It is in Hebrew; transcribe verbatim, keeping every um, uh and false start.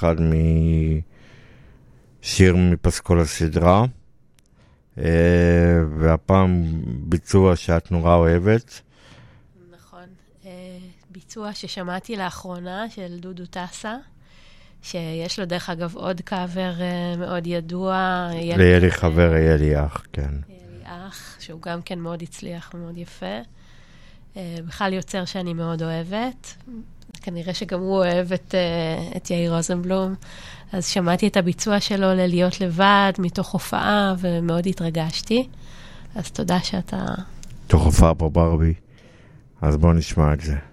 אחד משיר מפסקול הסדרה, והפעם ביצוע שאת נורא אוהבת. נכון, ביצוע ששמעתי לאחרונה של דודו טסה, שיש לו דרך אגב עוד קאבר מאוד ידוע. יהיה לי חבר, יהיה לי אח, כן. יהיה לי אח, שהוא גם כן מאוד הצליח ומאוד יפה. בכלל יוצר שאני מאוד אוהבת. כנראה שגם הוא אוהב את, את יאיר רוזנבלום. אז שמעתי את הביצוע שלו ללהיות לבד, מתוך הופעה, ומאוד התרגשתי. אז תודה שאתה... תוך הופעה בברבי. אז בואו נשמע את זה.